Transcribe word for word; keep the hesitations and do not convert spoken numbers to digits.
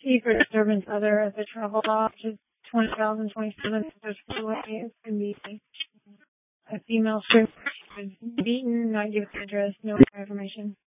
C for disturbance other as a travel law, which is twenty thousand twenty-seven. There's four ways. It can be a female stripper, beaten, not given address, no information.